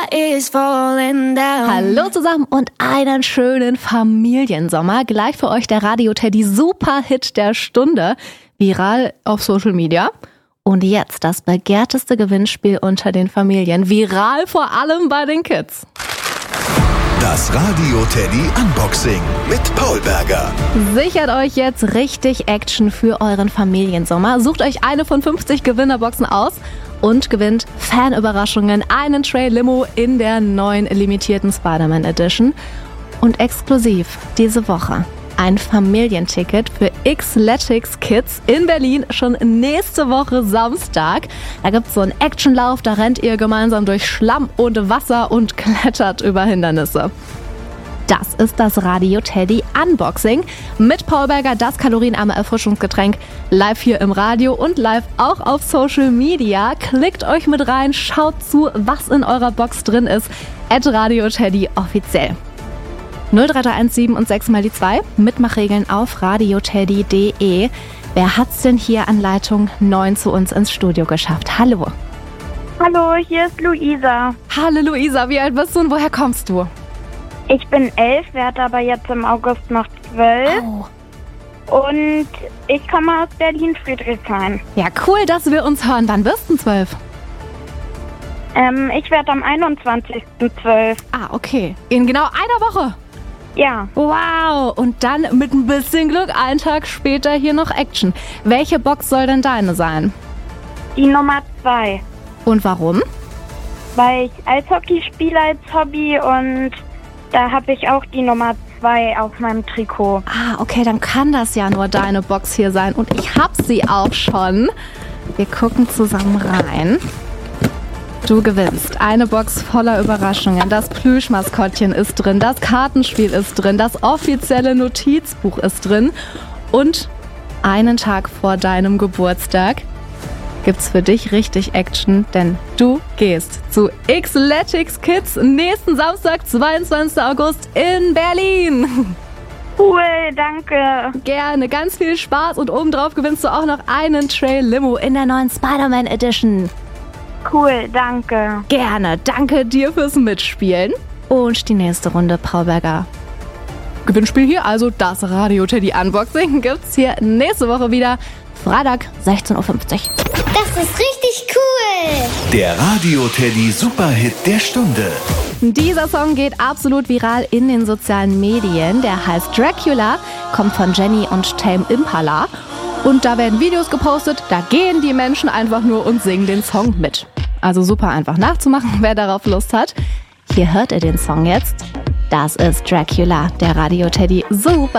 Hallo zusammen und einen schönen Familiensommer. Gleich für euch der Radio Teddy Superhit der Stunde. Viral auf Social Media. Und jetzt das begehrteste Gewinnspiel unter den Familien. Viral vor allem bei den Kids. Das Radio Teddy Unboxing mit Paul Berger. Sichert euch jetzt richtig Action für euren Familiensommer. Sucht euch eine von 50 Gewinnerboxen aus und gewinnt Fanüberraschungen, einen Tray Limo in der neuen limitierten Spider-Man Edition. Und exklusiv diese Woche ein Familienticket für Xletics Kids in Berlin schon nächste Woche Samstag. Da gibt's so einen Actionlauf, da rennt ihr gemeinsam durch Schlamm und Wasser und klettert über Hindernisse. Das ist das Radio Teddy Unboxing mit Paul Berger, das kalorienarme Erfrischungsgetränk, live hier im Radio und live auch auf Social Media. Klickt euch mit rein, schaut zu, was in eurer Box drin ist. @Radio Teddy offiziell. 03317 und 6 mal die 2. Mitmachregeln auf radioteddy.de. Wer hat's denn hier an Leitung 9 zu uns ins Studio geschafft? Hallo. Hallo, hier ist Luisa. Hallo Luisa, wie alt bist du und woher kommst du? Ich bin 11, werde aber jetzt im August noch 12. Oh. Und ich komme aus Berlin-Friedrichshain. Ja, cool, dass wir uns hören. Wann wirst du 12? Ich werde am 21.12. Ah, okay. In genau einer Woche. Ja. Wow, und dann mit ein bisschen Glück einen Tag später hier noch Action. Welche Box soll denn deine sein? Die Nummer 2. Und warum? Weil ich Eishockey spiele als Hobby und da habe ich auch die Nummer 2 auf meinem Trikot. Ah, okay, dann kann das ja nur deine Box hier sein. Und ich hab sie auch schon. Wir gucken zusammen rein. Du gewinnst eine Box voller Überraschungen. Das Plüschmaskottchen ist drin, das Kartenspiel ist drin, das offizielle Notizbuch ist drin. Und einen Tag vor deinem Geburtstag gibt's für dich richtig Action, denn du gehst zu Xletics Kids nächsten Samstag, 22. August in Berlin. Cool, danke. Gerne, ganz viel Spaß und obendrauf gewinnst du auch noch einen Tray Limo in der neuen Spider-Man Edition. Cool, danke. Gerne, danke dir fürs Mitspielen. Und die nächste Runde, Paul Berger. Gewinnspiel hier, also das Radio Teddy Unboxing, gibt's hier nächste Woche wieder. Freitag, 16.50 Uhr. Das ist richtig cool. Der Radio Teddy Superhit der Stunde. Dieser Song geht absolut viral in den sozialen Medien. Der heißt Dracula, kommt von Jenny und Tame Impala. Und da werden Videos gepostet, da gehen die Menschen einfach nur und singen den Song mit. Also super einfach nachzumachen, wer darauf Lust hat. Hier hört ihr den Song jetzt. Das ist Dracula, der Radio Teddy Super